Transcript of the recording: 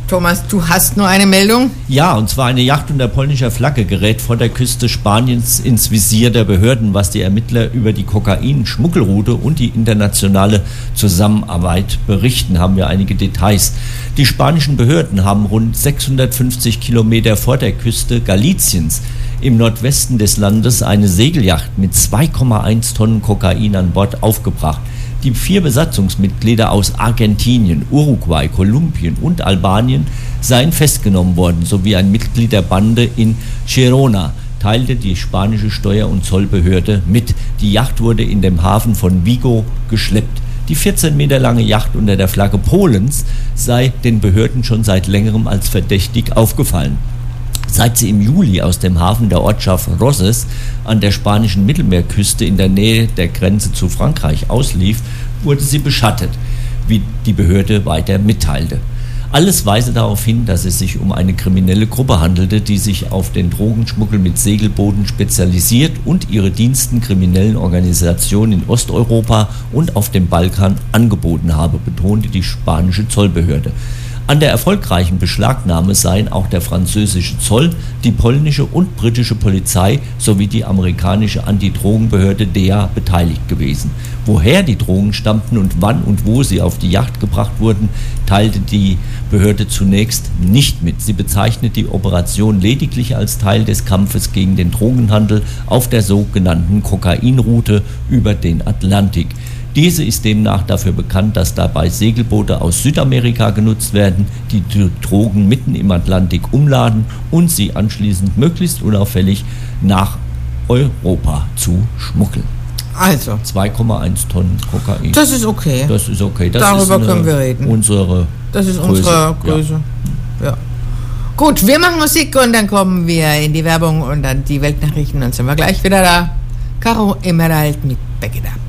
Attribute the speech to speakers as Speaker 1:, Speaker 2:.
Speaker 1: Thomas, du hast nur eine Meldung?
Speaker 2: Ja, und zwar eine Yacht unter polnischer Flagge gerät vor der Küste Spaniens ins Visier der Behörden, was die Ermittler über die Kokain-Schmuggelroute und die internationale Zusammenarbeit berichten. Haben wir einige Details. Die spanischen Behörden haben rund 650 Kilometer vor der Küste Galiciens im Nordwesten des Landes eine Segelyacht mit 2,1 Tonnen Kokain an Bord aufgebracht. Die 4 Besatzungsmitglieder aus Argentinien, Uruguay, Kolumbien und Albanien seien festgenommen worden, sowie ein Mitglied der Bande in Girona, teilte die spanische Steuer- und Zollbehörde mit. Die Yacht wurde in dem Hafen von Vigo geschleppt. Die 14 Meter lange Yacht unter der Flagge Polens sei den Behörden schon seit längerem als verdächtig aufgefallen. Seit sie im Juli aus dem Hafen der Ortschaft Roses an der spanischen Mittelmeerküste in der Nähe der Grenze zu Frankreich auslief, wurde sie beschattet, wie die Behörde weiter mitteilte. Alles weise darauf hin, dass es sich um eine kriminelle Gruppe handelte, die sich auf den Drogenschmuggel mit Segelbooten spezialisiert und ihre Diensten kriminellen Organisationen in Osteuropa und auf dem Balkan angeboten habe, betonte die spanische Zollbehörde. An der erfolgreichen Beschlagnahme seien auch der französische Zoll, die polnische und britische Polizei sowie die amerikanische Antidrogenbehörde DEA beteiligt gewesen. Woher die Drogen stammten und wann und wo sie auf die Yacht gebracht wurden, teilte die Behörde zunächst nicht mit. Sie bezeichnet die Operation lediglich als Teil des Kampfes gegen den Drogenhandel auf der sogenannten Kokainroute über den Atlantik. Diese ist demnach dafür bekannt, dass dabei Segelboote aus Südamerika genutzt werden, die Drogen mitten im Atlantik umladen und sie anschließend möglichst unauffällig nach Europa zu schmuggeln.
Speaker 1: Also
Speaker 2: 2,1 Tonnen Kokain.
Speaker 1: Das ist okay.
Speaker 2: Das ist okay.
Speaker 1: Darüber können wir reden. Das ist unsere Größe. Ja. Gut, wir machen Musik und dann kommen wir in die Werbung und dann die Weltnachrichten und dann sind wir gleich wieder da. Caro Emerald mit Back It Up.